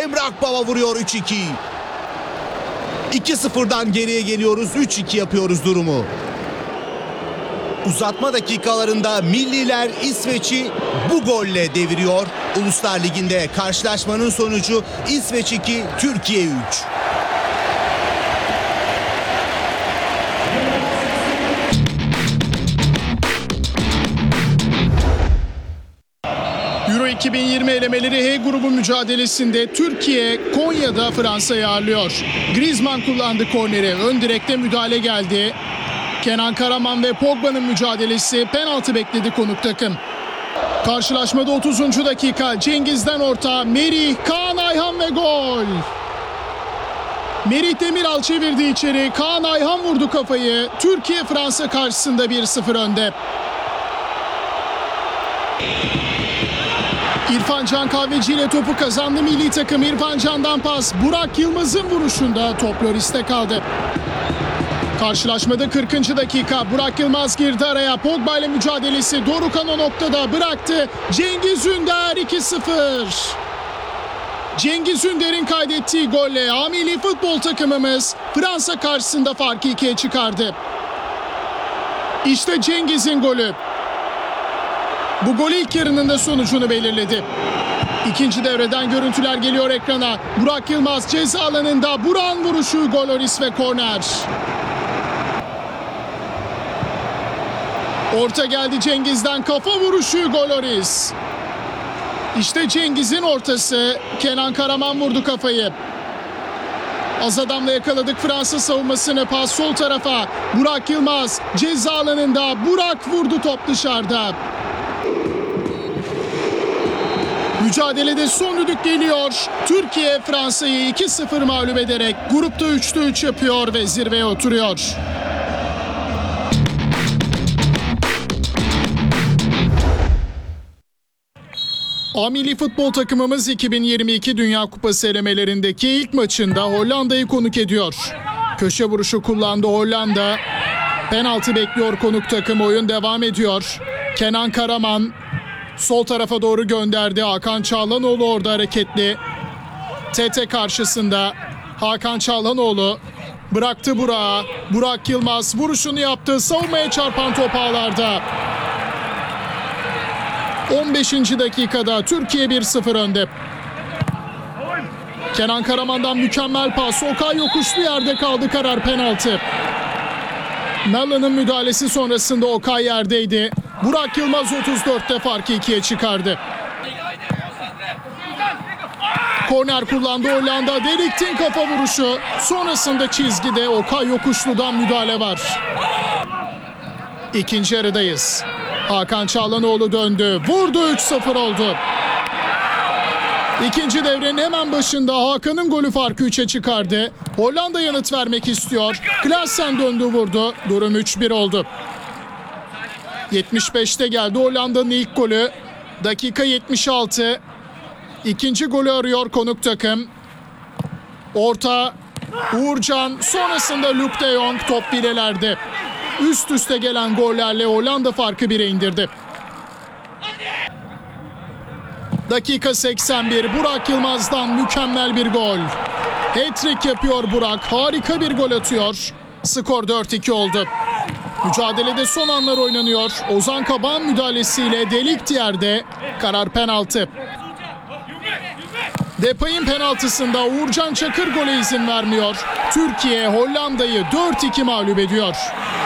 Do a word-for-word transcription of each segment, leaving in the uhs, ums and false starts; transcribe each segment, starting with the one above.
Emre Akbaba vuruyor üç iki. iki sıfırdan geriye geliyoruz. üç iki yapıyoruz durumu. Uzatma dakikalarında milliler İsveç'i bu golle deviriyor. Uluslar Ligi'nde karşılaşmanın sonucu İsveç iki, Türkiye üç. Euro iki bin yirmi elemeleri H grubu mücadelesinde Türkiye Konya'da Fransa'yı ağırlıyor. Griezmann kullandı korneri. Ön direkte müdahale geldi. Kenan Karaman ve Pogba'nın mücadelesi, penaltı bekledi konuk takım. Karşılaşmada otuzuncu dakika Cengiz'den orta, Merih, Kaan Ayhan ve gol. Merih Demiral çevirdi içeri, Kaan Ayhan vurdu kafayı. Türkiye Fransa karşısında bir sıfır önde. İrfan Can Kahveci ile topu kazandı milli takım. İrfan Can'dan pas, Burak Yılmaz'ın vuruşunda top Lloris'te kaldı. Karşılaşmada kırkıncı dakika Burak Yılmaz girdi araya. Pogba ile mücadelesi, Dorukhan o noktada bıraktı. Cengiz Ünder iki sıfır. Cengiz Ünder'in kaydettiği golle A milli futbol takımımız Fransa karşısında farkı ikiye çıkardı. İşte Cengiz'in golü. Bu gol ilk yarının da sonucunu belirledi. İkinci devreden görüntüler geliyor ekrana. Burak Yılmaz ceza alanında, Burak'ın vuruşu, gol Lloris ve korner. Orta geldi Cengiz'den, kafa vuruşu, gol Lloris. İşte Cengiz'in ortası, Kenan Karaman vurdu kafayı. Az adamla yakaladık Fransa savunmasını, pas sol tarafa. Burak Yılmaz ceza alanında, Burak vurdu, top dışarıda. Mücadelede son düdük geliyor. Türkiye Fransa'yı iki sıfır mağlup ederek grupta üçte üç yapıyor ve zirveye oturuyor. A milli futbol takımımız iki bin yirmi iki Dünya Kupası elemelerindeki ilk maçında Hollanda'yı konuk ediyor. Köşe vuruşu kullandı Hollanda. Penaltı bekliyor konuk takım, oyun devam ediyor. Kenan Karaman sol tarafa doğru gönderdi. Hakan Çalhanoğlu orada hareketli. T T karşısında Hakan Çalhanoğlu bıraktı Burak'a. Burak Yılmaz vuruşunu yaptı. Savunmaya çarpan top ağlarda. on beşinci dakikada Türkiye bir sıfır önde. Kenan Karaman'dan mükemmel pas. Okay yokuşlu yerde kaldı, karar penaltı. Mellon'un müdahalesi sonrasında Okay yerdeydi. Burak Yılmaz otuz dörtte farkı ikiye çıkardı. Korner kullandı Hollanda. De Ligt'in kafa vuruşu. Sonrasında çizgide Okay yokuşludan müdahale var. İkinci yarıdayız. Hakan Çalhanoğlu döndü. Vurdu, üç sıfır oldu. İkinci devrenin hemen başında Hakan'ın golü farkı üçe çıkardı. Hollanda yanıt vermek istiyor. Klaassen döndü, vurdu. Durum üç bir oldu. yetmiş beşte geldi Hollanda'nın ilk golü. Dakika yetmiş altı. İkinci golü arıyor konuk takım. Orta Uğurcan, sonrasında Luuk de Jong, top bilelerde. Üst üste gelen gollerle Hollanda farkı bire indirdi. Dakika seksen bir, Burak Yılmaz'dan mükemmel bir gol. Hat-trick yapıyor Burak, harika bir gol atıyor. Skor dört iki oldu. Mücadelede son anlar oynanıyor. Ozan Kabak'ın müdahalesiyle De Ligt yerde, karar penaltı. Depay'ın penaltısında Uğurcan Çakır gole izin vermiyor. Türkiye Hollanda'yı dört iki mağlup ediyor.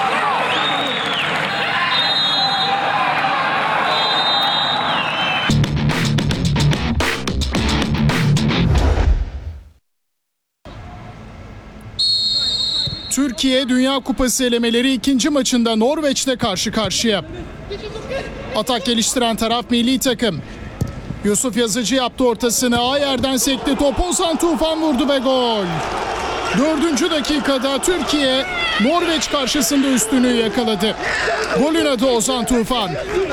Türkiye Dünya Kupası elemeleri ikinci maçında Norveç'te karşı karşıya. Atak geliştiren taraf milli takım. Yusuf Yazıcı yaptı ortasını. A yerden sekti. Top Ozan Tufan vurdu ve gol. Dördüncü dakikada Türkiye Norveç karşısında üstünlüğü yakaladı. Golün adı Ozan Tufan.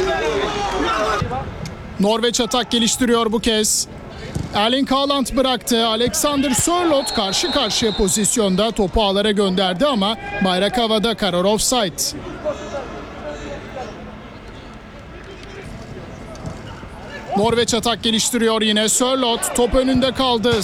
Norveç atak geliştiriyor bu kez. Erling Haaland bıraktı. Alexander Sørloth karşı karşıya pozisyonda topu ağlara gönderdi ama bayrak havada, karar offside. Norveç atak geliştiriyor yine. Sørloth top önünde kaldı.